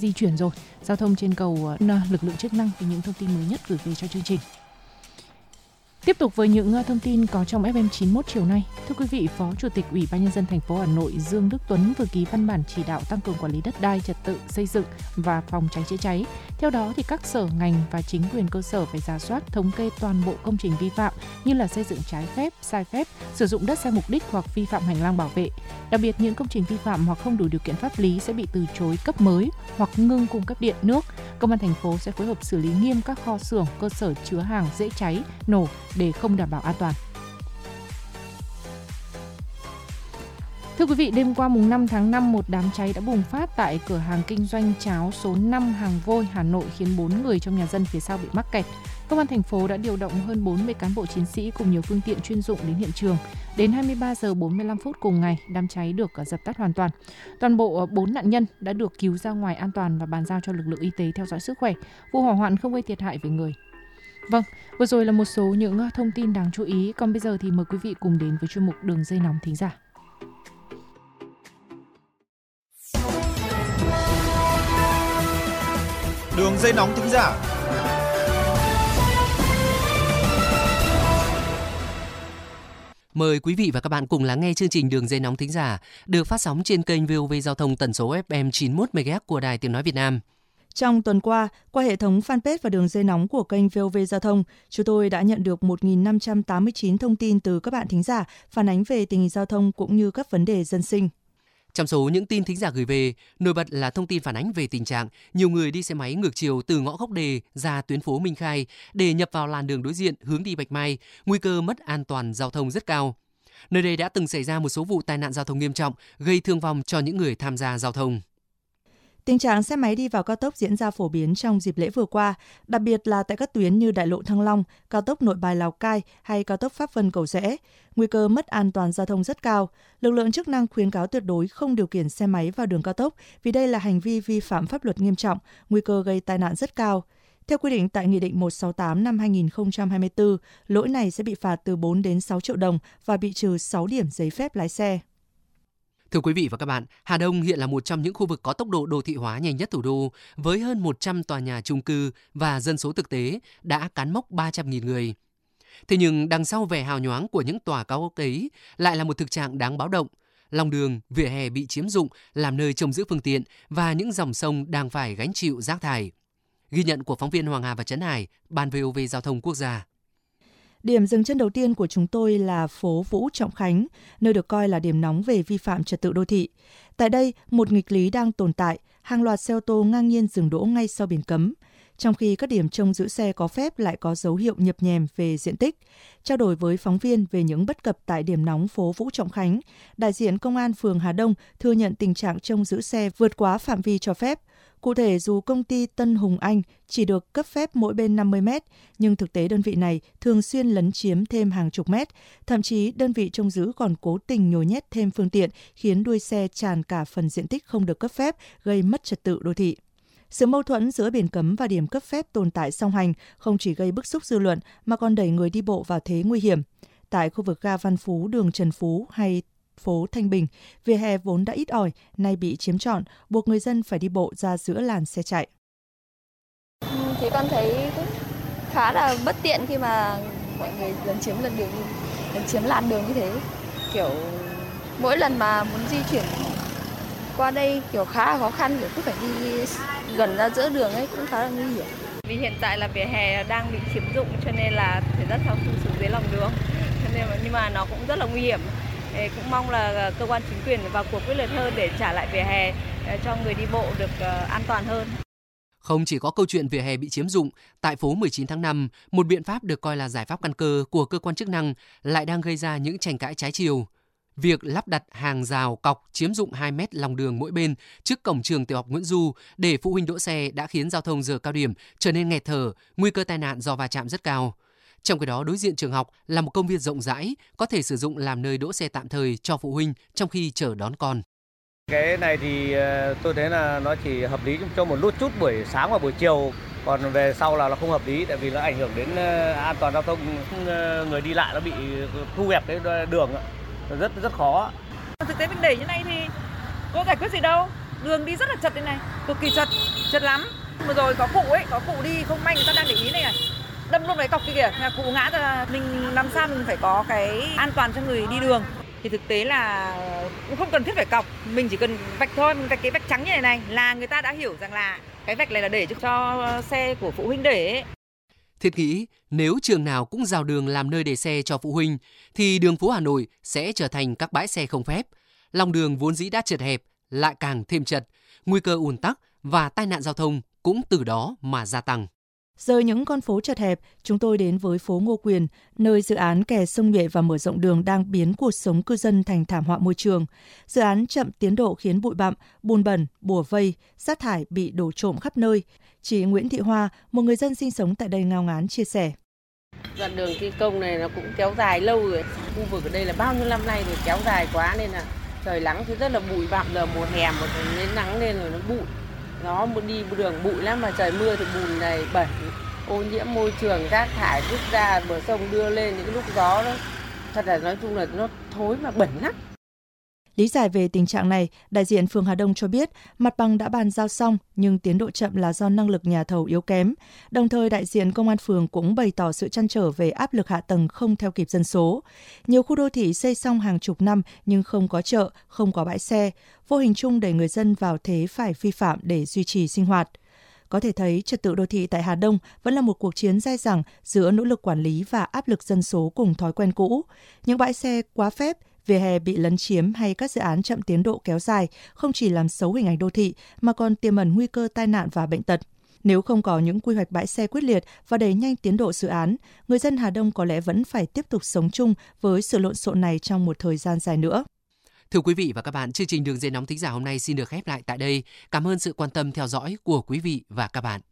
di chuyển rồi. Giao thông trên cầu lực lượng chức năng thì những thông tin mới nhất gửi về cho chương trình. Tiếp tục với những thông tin có trong FM 91 chiều nay. Thưa quý vị, Phó Chủ tịch Ủy ban Nhân dân thành phố Hà Nội Dương Đức Tuấn vừa ký văn bản chỉ đạo tăng cường quản lý đất đai, trật tự xây dựng và phòng cháy chữa cháy. Theo đó, thì các sở ngành và chính quyền cơ sở phải rà soát, thống kê toàn bộ công trình vi phạm như là xây dựng trái phép, sai phép, sử dụng đất sai mục đích hoặc vi phạm hành lang bảo vệ. Đặc biệt, những công trình vi phạm hoặc không đủ điều kiện pháp lý sẽ bị từ chối cấp mới hoặc ngưng cung cấp điện, nước. Công an thành phố sẽ phối hợp xử lý nghiêm các kho xưởng, cơ sở chứa hàng dễ cháy, nổ để không đảm bảo an toàn. Thưa quý vị, đêm qua mùng 5 tháng 5, một đám cháy đã bùng phát tại cửa hàng kinh doanh cháo số 5 Hàng Vôi, Hà Nội khiến 4 người trong nhà dân phía sau bị mắc kẹt. Công an thành phố đã điều động hơn 40 cán bộ chiến sĩ cùng nhiều phương tiện chuyên dụng đến hiện trường. Đến 23 giờ 45 phút cùng ngày, đám cháy được dập tắt hoàn toàn. Toàn bộ 4 nạn nhân đã được cứu ra ngoài an toàn và bàn giao cho lực lượng y tế theo dõi sức khỏe. Vụ hỏa hoạn không gây thiệt hại về người. Vâng, vừa rồi là một số những thông tin đáng chú ý. Còn bây giờ thì mời quý vị cùng đến với chuyên mục Đường dây nóng thính giả. Đường dây nóng thính giả. Mời quý vị và các bạn cùng lắng nghe chương trình Đường dây nóng thính giả được phát sóng trên kênh VOV Giao thông tần số FM 91 MHz của Đài Tiếng nói Việt Nam. Trong tuần qua, qua hệ thống fanpage và đường dây nóng của kênh VOV Giao thông, chúng tôi đã nhận được 1.589 thông tin từ các bạn thính giả phản ánh về tình hình giao thông cũng như các vấn đề dân sinh. Trong số những tin thính giả gửi về, nổi bật là thông tin phản ánh về tình trạng nhiều người đi xe máy ngược chiều từ ngõ Gốc Đề ra tuyến phố Minh Khai để nhập vào làn đường đối diện hướng đi Bạch Mai, nguy cơ mất an toàn giao thông rất cao. Nơi đây đã từng xảy ra một số vụ tai nạn giao thông nghiêm trọng, gây thương vong cho những người tham gia giao thông. Tình trạng xe máy đi vào cao tốc diễn ra phổ biến trong dịp lễ vừa qua, đặc biệt là tại các tuyến như Đại lộ Thăng Long, cao tốc Nội Bài Lào Cai hay cao tốc Pháp Vân Cầu Giẽ. Nguy cơ mất an toàn giao thông rất cao. Lực lượng chức năng khuyến cáo tuyệt đối không điều khiển xe máy vào đường cao tốc vì đây là hành vi vi phạm pháp luật nghiêm trọng, nguy cơ gây tai nạn rất cao. Theo quy định tại Nghị định 168 năm 2024, lỗi này sẽ bị phạt từ 4 đến 6 triệu đồng và bị trừ 6 điểm giấy phép lái xe. Thưa quý vị và các bạn, Hà Đông hiện là một trong những khu vực có tốc độ đô thị hóa nhanh nhất thủ đô, với hơn 100 tòa nhà chung cư và dân số thực tế đã cán mốc 300.000 người. Thế nhưng đằng sau vẻ hào nhoáng của những tòa cao ốc ấy lại là một thực trạng đáng báo động. Lòng đường, vỉa hè bị chiếm dụng làm nơi trông giữ phương tiện và những dòng sông đang phải gánh chịu rác thải. Ghi nhận của phóng viên Hoàng Hà và Trấn Hải, Ban VOV Giao thông Quốc gia. Điểm dừng chân đầu tiên của chúng tôi là phố Vũ Trọng Khánh, nơi được coi là điểm nóng về vi phạm trật tự đô thị. Tại đây, một nghịch lý đang tồn tại, hàng loạt xe ô tô ngang nhiên dừng đỗ ngay sau biển cấm, trong khi các điểm trông giữ xe có phép lại có dấu hiệu nhập nhèm về diện tích. Trao đổi với phóng viên về những bất cập tại điểm nóng phố Vũ Trọng Khánh, đại diện Công an phường Hà Đông thừa nhận tình trạng trông giữ xe vượt quá phạm vi cho phép. Cụ thể, dù công ty Tân Hùng Anh chỉ được cấp phép mỗi bên 50 mét, nhưng thực tế đơn vị này thường xuyên lấn chiếm thêm hàng chục mét. Thậm chí, đơn vị trông giữ còn cố tình nhồi nhét thêm phương tiện, khiến đuôi xe tràn cả phần diện tích không được cấp phép, gây mất trật tự đô thị. Sự mâu thuẫn giữa biển cấm và điểm cấp phép tồn tại song hành không chỉ gây bức xúc dư luận mà còn đẩy người đi bộ vào thế nguy hiểm. Tại khu vực ga Văn Phú, đường Trần Phú hay phố Thanh Bình, vỉa hè vốn đã ít ỏi, nay bị chiếm trọn, buộc người dân phải đi bộ ra giữa làn xe chạy. Thì con thấy cũng khá là bất tiện khi mà mọi người lấn chiếm làn đường như thế. Kiểu mỗi lần mà muốn di chuyển qua đây kiểu khá là khó khăn, kiểu cứ phải đi gần ra giữa đường ấy, cũng khá là nguy hiểm. Vì hiện tại là vỉa hè đang bị chiếm dụng cho nên là phải dắt theo phương xuống dưới lòng đường. Nhưng mà nó cũng rất là nguy hiểm. Cũng mong là cơ quan chính quyền vào cuộc quyết liệt hơn để trả lại vỉa hè cho người đi bộ được an toàn hơn. Không chỉ có câu chuyện vỉa hè bị chiếm dụng, tại phố 19 tháng 5, một biện pháp được coi là giải pháp căn cơ của cơ quan chức năng lại đang gây ra những tranh cãi trái chiều. Việc lắp đặt hàng rào cọc chiếm dụng 2 mét lòng đường mỗi bên trước cổng trường tiểu học Nguyễn Du để phụ huynh đỗ xe đã khiến giao thông giờ cao điểm trở nên nghẹt thở, nguy cơ tai nạn do va chạm rất cao. Trong khi đó, đối diện trường học là một công viên rộng rãi, có thể sử dụng làm nơi đỗ xe tạm thời cho phụ huynh trong khi chờ đón con. Cái này thì tôi thấy là nó chỉ hợp lý cho một chút buổi sáng và buổi chiều, còn về sau là nó không hợp lý, tại vì nó ảnh hưởng đến an toàn giao thông, người đi lại nó bị thu hẹp cái đường, rất khó. Thực tế mình để như này thì có giải quyết gì đâu, Đường đi rất là chật đây này, cực kỳ chật lắm. Vừa rồi có cụ đi không may người ta đang để ý này, đâm luôn cái cọc kia kìa, nhà cụ ngã ra. Mình làm sao mình phải có cái an toàn cho người đi đường. Thì thực tế là cũng không cần thiết phải cọc, mình chỉ cần vạch thôi, mình vạch cái vạch trắng như này này là người ta đã hiểu rằng là cái vạch này là để cho xe của phụ huynh để ấy. Thiết nghĩ nếu trường nào cũng rào đường làm nơi để xe cho phụ huynh thì đường phố Hà Nội sẽ trở thành các bãi xe không phép. Lòng đường vốn dĩ đã chật hẹp lại càng thêm chật, nguy cơ ùn tắc và tai nạn giao thông cũng từ đó mà gia tăng. Rời những con phố chật hẹp, chúng tôi đến với phố Ngô Quyền, nơi dự án kè sông Nhuệ và mở rộng đường đang biến cuộc sống cư dân thành thảm họa môi trường. Dự án chậm tiến độ khiến bụi bặm, bùn bẩn, bùa vây, rác thải bị đổ trộm khắp nơi. Chị Nguyễn Thị Hoa, một người dân sinh sống tại đây ngao ngán chia sẻ. Đoạn đường thi công này nó cũng kéo dài lâu rồi. Khu vực ở đây là bao nhiêu năm nay thì kéo dài quá nên là trời nắng thì rất là bụi bặm, giờ mùa hè mà đến nắng lên rồi nó bụi. Nó đi đường bụi lắm, mà trời mưa thì bùn này bẩn, ô nhiễm môi trường, rác thải rút ra bờ sông đưa lên những lúc gió đó. Thật là nói chung là nó thối mà bẩn lắm. Lý giải về tình trạng này, đại diện phường Hà Đông cho biết mặt bằng đã bàn giao xong nhưng tiến độ chậm là do năng lực nhà thầu yếu kém. Đồng thời, đại diện công an phường cũng bày tỏ sự trăn trở về áp lực hạ tầng không theo kịp dân số. Nhiều khu đô thị xây xong hàng chục năm nhưng không có chợ, không có bãi xe, vô hình chung đẩy người dân vào thế phải vi phạm để duy trì sinh hoạt. Có thể thấy trật tự đô thị tại Hà Đông vẫn là một cuộc chiến dai dẳng giữa nỗ lực quản lý và áp lực dân số cùng thói quen cũ. Những bãi xe quá phép, vỉa hè bị lấn chiếm hay các dự án chậm tiến độ kéo dài không chỉ làm xấu hình ảnh đô thị mà còn tiềm ẩn nguy cơ tai nạn và bệnh tật. Nếu không có những quy hoạch bãi xe quyết liệt và đẩy nhanh tiến độ dự án, người dân Hà Đông có lẽ vẫn phải tiếp tục sống chung với sự lộn xộn này trong một thời gian dài nữa. Thưa quý vị và các bạn, chương trình Đường dây nóng thính giả hôm nay xin được khép lại tại đây. Cảm ơn sự quan tâm theo dõi của quý vị và các bạn.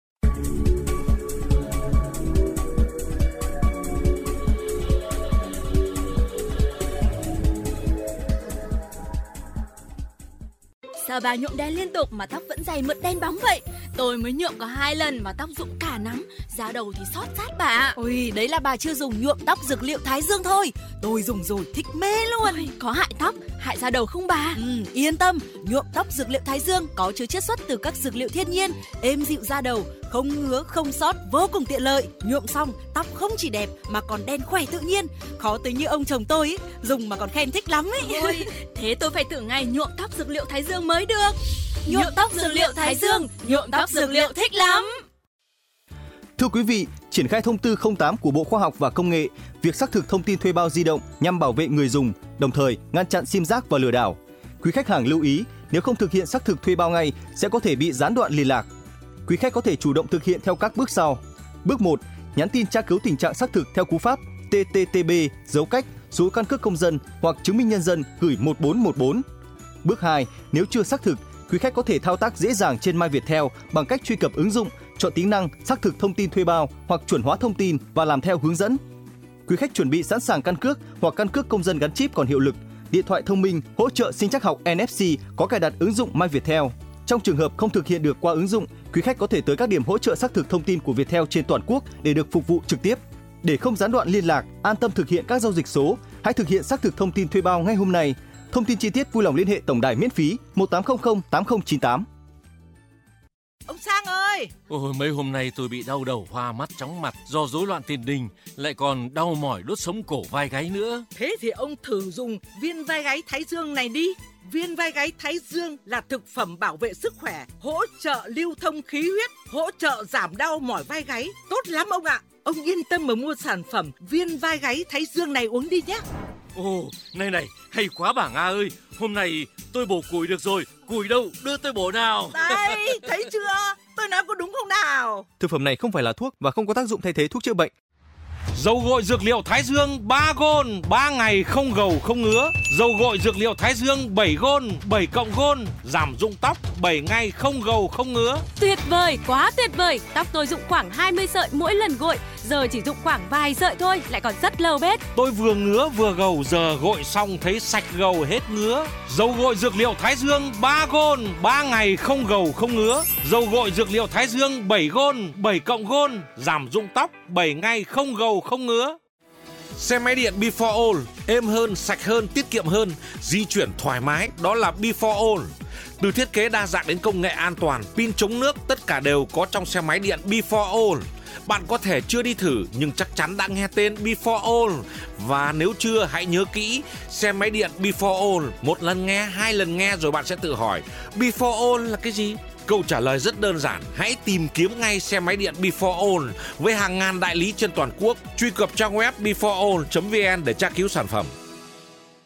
Sao bà nhuộm đen liên tục mà tóc vẫn dày mượt đen bóng vậy? Tôi mới nhuộm có 2 lần mà tóc rụng cả nắm, da đầu thì xót rát bà ạ. Ôi, đấy là bà chưa dùng nhuộm tóc dược liệu Thái Dương thôi. Tôi dùng rồi thích mê luôn. Ôi, có hại tóc, hại da đầu không bà? Yên tâm, nhuộm tóc dược liệu Thái Dương có chứa chiết xuất từ các dược liệu thiên nhiên, êm dịu da đầu, không ngứa, không xót, vô cùng tiện lợi. Nhuộm xong, tóc không chỉ đẹp mà còn đen khỏe tự nhiên. Khó tới như ông chồng tôi ấy, dùng mà còn khen thích lắm ấy. Ôi, thế tôi phải thử ngay nhuộm tóc dược liệu Thái Dương mới được. Nhuộm tóc dược liệu Thái Dương, nhuộm tóc dược liệu thích lắm. Thưa quý vị, triển khai thông tư 08 của Bộ Khoa học và Công nghệ, việc xác thực thông tin thuê bao di động nhằm bảo vệ người dùng, đồng thời ngăn chặn sim rác và lừa đảo. Quý khách hàng lưu ý, nếu không thực hiện xác thực thuê bao ngay sẽ có thể bị gián đoạn liên lạc. Quý khách có thể chủ động thực hiện theo các bước sau. Bước 1, nhắn tin tra cứu tình trạng xác thực theo cú pháp TTTB dấu cách số căn cước công dân hoặc chứng minh nhân dân gửi 1414. Bước 2, nếu chưa xác thực, quý khách có thể thao tác dễ dàng trên My Viettel bằng cách truy cập ứng dụng, chọn tính năng xác thực thông tin thuê bao hoặc chuẩn hóa thông tin và làm theo hướng dẫn. Quý khách chuẩn bị sẵn sàng căn cước hoặc căn cước công dân gắn chip còn hiệu lực, điện thoại thông minh hỗ trợ sinh trắc học NFC có cài đặt ứng dụng My Viettel. Trong trường hợp không thực hiện được qua ứng dụng, quý khách có thể tới các điểm hỗ trợ xác thực thông tin của Viettel trên toàn quốc để được phục vụ trực tiếp. Để không gián đoạn liên lạc, an tâm thực hiện các giao dịch số, hãy thực hiện xác thực thông tin thuê bao ngay hôm nay. Thông tin chi tiết vui lòng liên hệ tổng đài miễn phí 1800 8098. Ông Sang ơi! Ôi, mấy hôm nay tôi bị đau đầu, hoa mắt, chóng mặt do rối loạn tiền đình, lại còn đau mỏi đốt sống cổ vai gáy nữa. Thế thì ông thử dùng viên vai gáy Thái Dương này đi. Viên vai gáy Thái Dương là thực phẩm bảo vệ sức khỏe, hỗ trợ lưu thông khí huyết, hỗ trợ giảm đau mỏi vai gáy. Tốt lắm ông ạ! Ông yên tâm mà mua sản phẩm viên vai gáy Thái Dương này uống đi nhé. Ồ, này, hay quá bà Nga ơi. Hôm nay tôi bổ củi được rồi. Củi đâu, đưa tôi bổ nào. Đây, thấy chưa? Tôi nói có đúng không nào? Thực phẩm này không phải là thuốc và không có tác dụng thay thế thuốc chữa bệnh. Dầu gội dược liệu Thái Dương 3 gôn, 3 ngày không gầu không ngứa. Dầu gội dược liệu Thái Dương 7 gôn, 7 cộng gôn, giảm rụng tóc 7 ngày không gầu không ngứa. Tuyệt vời, quá tuyệt vời. Tóc tôi rụng khoảng 20 sợi mỗi lần gội, giờ chỉ rụng khoảng vài sợi thôi, lại còn rất lâu bết. Tôi vừa ngứa vừa gầu, giờ gội xong thấy sạch gầu hết ngứa. Dầu gội dược liệu Thái Dương 3 gôn, 3 ngày không gầu không ngứa. Dầu gội dược liệu Thái Dương 7 gôn, 7 cộng gôn, giảm rụng tóc 7 ngày không gầu không ngứa. Xe máy điện Before All, êm hơn, sạch hơn, tiết kiệm hơn, di chuyển thoải mái, đó là Before All. Từ thiết kế đa dạng đến công nghệ an toàn, pin chống nước, tất cả đều có trong xe máy điện Before All. Bạn có thể chưa đi thử nhưng chắc chắn đã nghe tên Before All. Và nếu chưa, hãy nhớ kỹ, xe máy điện Before All, một lần nghe, hai lần nghe rồi bạn sẽ tự hỏi Before All là cái gì? Câu trả lời rất đơn giản, hãy tìm kiếm ngay xe máy điện Before All với hàng ngàn đại lý trên toàn quốc. Truy cập trang web beforeall.vn để tra cứu sản phẩm.